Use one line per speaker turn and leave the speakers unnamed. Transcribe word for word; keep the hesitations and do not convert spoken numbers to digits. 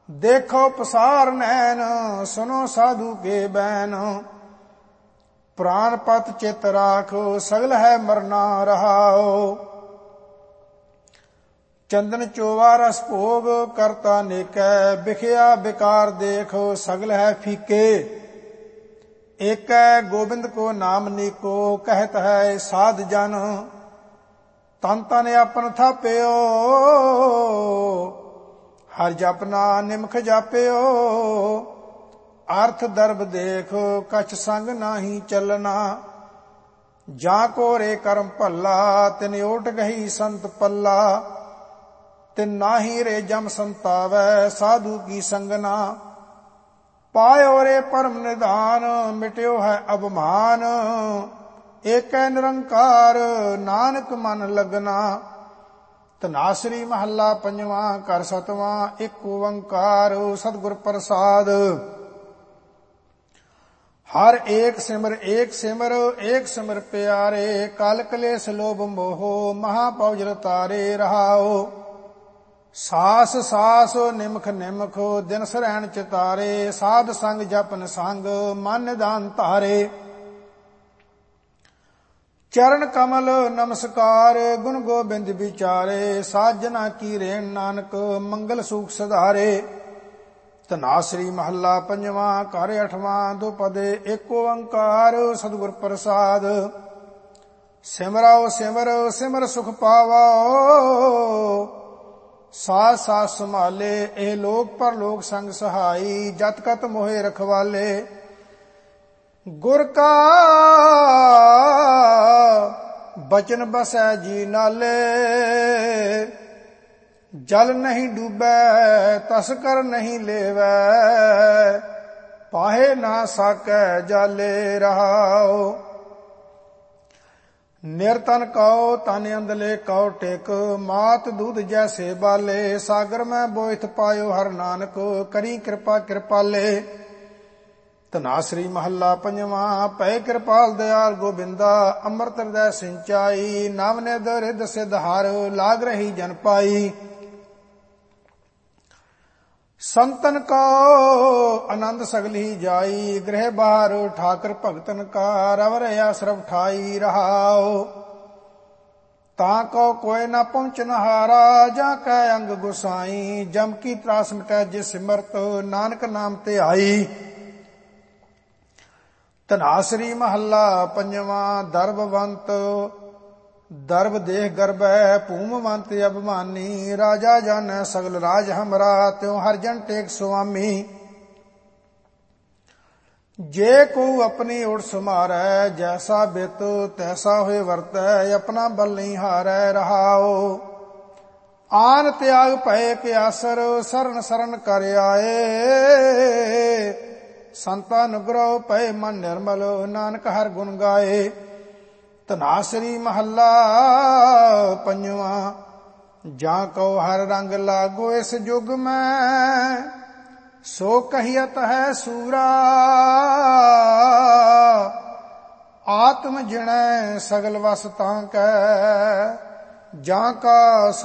ਦੇਖੋ ਪਸਾਰ ਨੈਣ, ਸੁਨੋ ਸਾਧੂ ਕੇ ਬੈਨ। ਪ੍ਰਾਨ ਪਤ ਚਿਤ ਰਾਖੋ, ਸਗਲ ਹੈ ਮਰਨਾ ਰਹਾਓ। ਚੰਦਨ ਚੋਵਾ ਰਸ ਭੋਗ, ਕਰਤਾ ਨੇਕੈ। ਬਿਖਿਆ ਬਿਕਾਰ ਦੇਖੋ, ਸਗਲ ਹੈ ਫੀਕੇ। ਏਕੈ ਗੋਬਿੰਦ ਕੋ ਨਾਮ ਨੀਕੋ, ਕਹਿਤ ਹੈ ਸਾਧ ਜਨ। ਤਨ ਤਨ ਆਪਨ ਥਾਪਿਓ, ਹਰ ਜਪਨਾ ਨਿਮਖ ਜਾਪਿਓ। ਅਰਥ ਦਰਬ ਦੇਖ, ਕਛ ਸੰਗ ਨਾਹੀ ਚੱਲਣਾ। ਜਾਂ ਕੋ ਰੇ ਕਰਮ ਭੱਲਾ, ਤਿਨ ਓਟ ਗਈ ਸੰਤ ਪੱਲਾ। ਤਿਨ ਨਾਹੀ ਰੇ ਜਮ ਸੰਤਾਵੈ, ਸਾਧੂ ਕੀ ਸੰਗਨਾ। ਪਾਇਓ ਰੇ ਪਰਮ ਨਿਧਾਨ, ਮਿਟਿਓ ਹੈ ਅਭਮਾਨ। ਏਕੈ ਨਿਰੰਕਾਰ, ਨਾਨਕ ਮਨ ਲਗਨਾ। ਧਨਾਸਰੀ ਮਹੱਲਾ ਪੰਜਵਾਂ, ਘਰ ਸਤਵਾਂ। ਇੱਕ ਓੰਕਾਰ ਸਤਿਗੁਰ ਪ੍ਰਸਾਦ। ਹਰ ਏਕ ਸਿਮਰ ਏਕ ਸਿਮਰ, ਏਕ ਸਿਮਰ ਪਿਆਰੇ। ਕਲ ਕਲੇਸ਼ ਲੋਭ ਮੋਹ, ਮਹਾ ਪਉ ਜਲ ਤਾਰੇ ਰਹਾਓ। ਸਾਸ ਸਾਸ ਨਿਮਖ ਨਿਮਖ, ਦਿਨ ਸਰੈਣ ਚਿਤਾਰੇ। ਸਾਧ ਸੰਗ ਜਪਨ ਸੰਗ, ਮਨ ਨਿਧਾਨ ਧਾਰੇ। ਚਰਨ ਕਮਲ ਨਮਸਕਾਰ, ਗੁਣ ਗੋਬਿੰਦ ਵਿਚਾਰੇ। ਸਾਜਨਾ ਕੀ ਰੇਣ ਨਾਨਕ, ਮੰਗਲ ਸੂਖ ਸਧਾਰੇ। ਧਨਾਸਰੀ ਮਹੱਲਾ ਪੰਜਵਾਂ, ਘਰ ਅਠਵਾਂ। ਦੋ ਪਦੇ ਏਕ ਓੰਕਾਰ ਸਤਿਗੁਰ ਪ੍ਰਸਾਦ। ਸਿਮਰੋ ਸਿਮਰ ਸਿਮਰ ਸੁਖ ਪਾਵੋ। ਸਾਥ ਸਾਥ ਸੰਭਾਲੇ, ਇਹ ਲੋਕ ਪਰਲੋਕ ਸੰਗ ਸਹਾਈ। ਜਤ ਕਤ ਮੋਹਿ ਰਖਵਾਲੇ, ਗੁਰ ਕਾ ਬਚਨ ਬਸੈ ਜੀ ਨਾਲੇ। ਜਲ ਨਹੀਂ ਡੂਬੈ, ਤਸ ਕਰ ਨਹੀਂ ਲੇਵੈ। ਪਾਹੇ ਨਾ ਸਾਕੈ ਜਾਲੇ ਰਹਾਓ। ਨਿਰਤਨ ਕਉ ਤਨ ਅੰਦਲੇ ਕਉ ਟਿਕ, ਮਾਤ ਦੂਧ ਜੈਸੇ ਬਾਲੇ। ਸਾਗਰ ਮੈਂ ਬੋਇਥ ਪਾਇਓ ਹਰ ਨਾਨਕ, ਕਰੀ ਕਿਰਪਾ ਕਿਰਪਾਲੇ। ਧਨਾਸਰੀ ਮਹੱਲਾ ਪੰਜਵਾਂ, ਪਏ ਕਿਰਪਾਲ ਦਿਆਲ ਗੋਬਿੰਦਾ। ਅੰਮ੍ਰਿਤ ਹਿਰਦੈ ਸਿੰਚਾਈ, ਨਵ ਨਿਧ ਰਿਧ ਸਿਧ ਹਰ। ਲਾਗ ਰਹੀ ਜਨ ਪਾਈ। ਸੰਤਨ ਕੋ ਆਨੰਦ ਸਗਲੀ ਜਾਈ। ਗ੍ਰਹਿ ਬਾਹਰ ਠਾਕਰ ਭਗਤਨ ਕਾ, ਰਵ ਰਹਾ ਸਰਬ ਠਾਈ ਰਹਾਓ। ਤਾਂ ਕੋ ਕੋਇ ਨਾ ਪਹੁੰਚਨ ਹਾਰਾ, ਜਾਂ ਕੈ ਅੰਗ ਗੁਸਾਈ। ਜਮ ਕੀ ਤਰਾਸ ਮਿਟੈ ਜਿਸ ਸਿਮਰਤ, ਨਾਨਕ ਨਾਮ ਤੇ ਆਈ। ਧਨਾਸਰੀ ਮਹੱਲਾ ਪੰਜਵਾਂ, ਦਰਬਵੰਤ ਦਰਬ ਦੇਹ ਗਰਬੈ। ਭੂਮਵੰਤ ਅਭਿਮਾਨੀ, ਰਾਜਾ ਜਾਣੈ ਸਗਲ ਰਾਜ ਹਮਰਾ। ਤਿਉ ਹਰ ਜਨ ਟੇਕ ਸੁਆਮੀ। ਜੇ ਕੋ ਆਪਣੀ ਓਟ ਸਮਾਰੈ, ਜੈਸਾ ਬਿਤ ਤੈਸਾ ਹੋਏ ਵਰਤੈ। ਆਪਣਾ ਬਲ ਨਹੀਂ ਹਾਰੈ ਰਹਾਓ। ਆਨ ਤਿਆਗ ਭਏ ਕਿਆਸਰ, ਸਰਨ ਸਰਨ ਕਰ ਆਏ। ਸੰਤਾ ਅਨੁਗ੍ਰਹ ਪਏ ਮਨ ਨਿਰਮਲ, ਨਾਨਕ ਹਰ ਗੁਣ ਗਾਏ। ਧਨਾਸਰੀ ਮਹੱਲਾ ਪੰਜਵਾਂ, ਜਾਂ ਕਉ ਹਰ ਰੰਗ ਲਾਗੋ ਇਸ ਜੁਗ ਮੈਂ। ਸੋ ਕਹੀਅਤ ਹੈ ਸੂਰਾ, ਆਤਮ ਜਿਣੈ ਸਗਲ ਵਸ ਤਾਂ ਕੈ। ਜਾਂ ਕਾ